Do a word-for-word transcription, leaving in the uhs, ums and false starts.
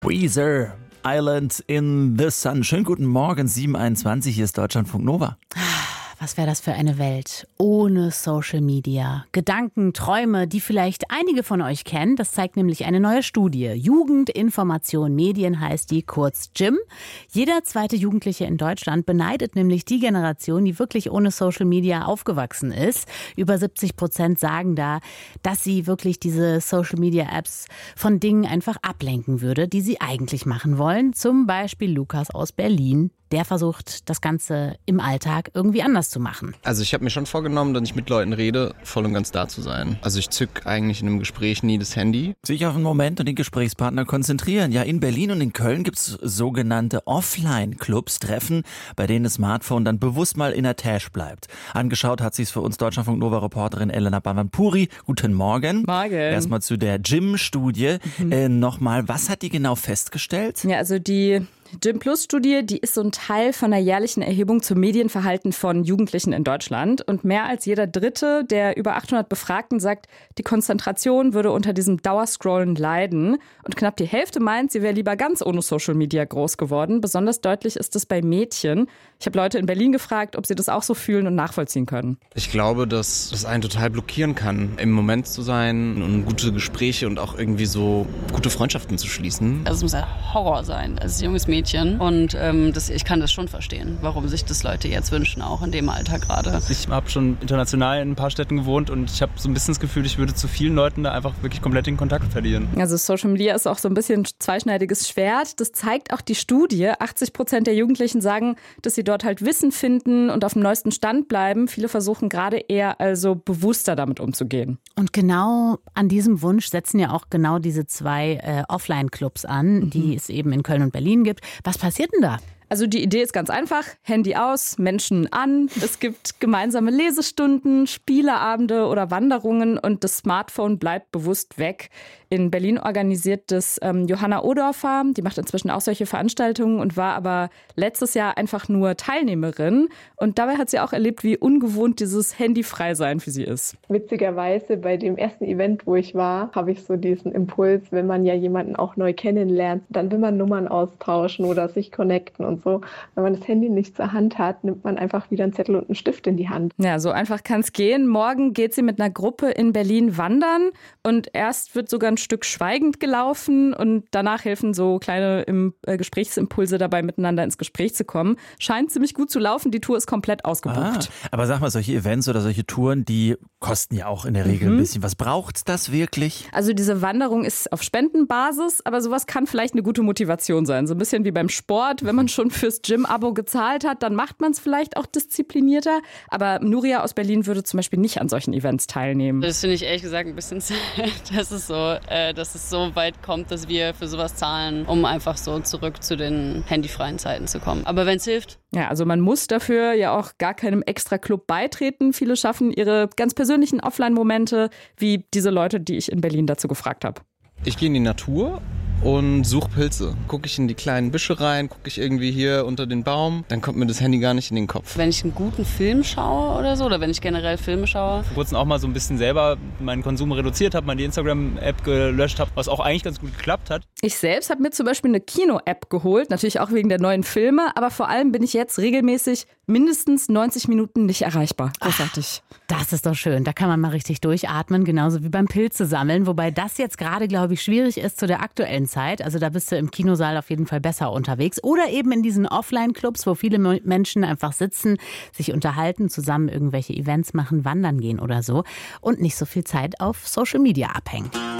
Weezer, Island in the Sun. Schönen guten Morgen, sieben Uhr einundzwanzig, hier ist Deutschlandfunk Nova. Was wäre das für eine Welt ohne Social Media? Gedanken, Träume, die vielleicht einige von euch kennen. Das zeigt nämlich eine neue Studie. Jugend, Information, Medien heißt die, kurz J I M. Jeder zweite Jugendliche in Deutschland beneidet nämlich die Generation, die wirklich ohne Social Media aufgewachsen ist. Über siebzig Prozent sagen da, dass sie wirklich diese Social Media Apps von Dingen einfach ablenken würde, die sie eigentlich machen wollen. Zum Beispiel Lukas aus Berlin. Der versucht, das Ganze im Alltag irgendwie anders zu machen. Also ich habe mir schon vorgenommen, wenn ich mit Leuten rede, voll und ganz da zu sein. Also ich zück eigentlich in einem Gespräch nie das Handy. Sich auf einen Moment und den Gesprächspartner konzentrieren. Ja, in Berlin und in Köln gibt's sogenannte Offline-Clubs, Treffen, bei denen das Smartphone dann bewusst mal in der Tasche bleibt. Angeschaut hat sich's für uns Deutschlandfunk Nova-Reporterin Elena Bavanpuri. Guten Morgen. Morgen. Erstmal zu der J I M-Studie. Mhm. Äh, Nochmal, was hat die genau festgestellt? Ja, also die J I M Plus Studie, die ist so ein Teil von einer jährlichen Erhebung zum Medienverhalten von Jugendlichen in Deutschland. Und mehr als jeder Dritte der über achthundert Befragten sagt, die Konzentration würde unter diesem Dauerscrollen leiden. Und knapp die Hälfte meint, sie wäre lieber ganz ohne Social Media groß geworden. Besonders deutlich ist es bei Mädchen. Ich habe Leute in Berlin gefragt, ob sie das auch so fühlen und nachvollziehen können. Ich glaube, dass das einen total blockieren kann, im Moment zu sein und gute Gespräche und auch irgendwie so gute Freundschaften zu schließen. Also es muss ein Horror sein, als junges Mädchen. Und ähm, das, ich kann das schon verstehen, warum sich das Leute jetzt wünschen, auch in dem Alter gerade. Ich habe schon international in ein paar Städten gewohnt und ich habe so ein bisschen das Gefühl, ich würde zu vielen Leuten da einfach wirklich komplett den Kontakt verlieren. Also Social Media ist auch so ein bisschen ein zweischneidiges Schwert. Das zeigt auch die Studie. achtzig Prozent der Jugendlichen sagen, dass sie dort halt Wissen finden und auf dem neuesten Stand bleiben. Viele versuchen gerade eher also bewusster damit umzugehen. Und genau an diesem Wunsch setzen ja auch genau diese zwei äh, Offline-Clubs an, mhm. die es eben in Köln und Berlin gibt. Was passiert denn da? Also die Idee ist ganz einfach, Handy aus, Menschen an. Es gibt gemeinsame Lesestunden, Spieleabende oder Wanderungen und das Smartphone bleibt bewusst weg. In Berlin organisiert das ähm, Johanna Odorfer, die macht inzwischen auch solche Veranstaltungen und war aber letztes Jahr einfach nur Teilnehmerin. Und dabei hat sie auch erlebt, wie ungewohnt dieses Handyfrei-Sein für sie ist. Witzigerweise bei dem ersten Event, wo ich war, habe ich so diesen Impuls, wenn man ja jemanden auch neu kennenlernt, dann will man Nummern austauschen oder sich connecten und so. Wenn man das Handy nicht zur Hand hat, nimmt man einfach wieder einen Zettel und einen Stift in die Hand. Ja, so einfach kann es gehen. Morgen geht sie mit einer Gruppe in Berlin wandern und erst wird sogar ein Stück schweigend gelaufen und danach helfen so kleine im, äh, Gesprächsimpulse dabei, miteinander ins Gespräch zu kommen. Scheint ziemlich gut zu laufen. Die Tour ist komplett ausgebucht. Ah, aber sag mal, solche Events oder solche Touren, die kosten ja auch in der Regel mhm. ein bisschen. Was braucht das wirklich? Also diese Wanderung ist auf Spendenbasis, aber sowas kann vielleicht eine gute Motivation sein. So ein bisschen wie beim Sport. Wenn man schon fürs Gym-Abo gezahlt hat, dann macht man es vielleicht auch disziplinierter. Aber Nuria aus Berlin würde zum Beispiel nicht an solchen Events teilnehmen. Das finde ich ehrlich gesagt ein bisschen sad, dass es so, äh, dass es so weit kommt, dass wir für sowas zahlen, um einfach so zurück zu den handyfreien Zeiten zu kommen. Aber wenn es hilft. Ja, also man muss dafür ja auch gar keinem extra Club beitreten. Viele schaffen ihre ganz persönlichen Offline-Momente, wie diese Leute, die ich in Berlin dazu gefragt habe. Ich gehe in die Natur und suche Pilze. Gucke ich in die kleinen Büsche rein, gucke ich irgendwie hier unter den Baum, dann kommt mir das Handy gar nicht in den Kopf. Wenn ich einen guten Film schaue oder so, oder wenn ich generell Filme schaue. Vor kurzem auch mal so ein bisschen selber meinen Konsum reduziert habe, mal die Instagram-App gelöscht habe, was auch eigentlich ganz gut geklappt hat. Ich selbst habe mir zum Beispiel eine Kino-App geholt, natürlich auch wegen der neuen Filme, aber vor allem bin ich jetzt regelmäßig mindestens neunzig Minuten nicht erreichbar. Großartig. Ach, das ist doch schön. Da kann man mal richtig durchatmen, genauso wie beim Pilze sammeln. Wobei das jetzt gerade, glaube ich, schwierig ist zu der aktuellen Zeit. Also da bist du im Kinosaal auf jeden Fall besser unterwegs. Oder eben in diesen Offline-Clubs, wo viele Menschen einfach sitzen, sich unterhalten, zusammen irgendwelche Events machen, wandern gehen oder so und nicht so viel Zeit auf Social Media abhängen.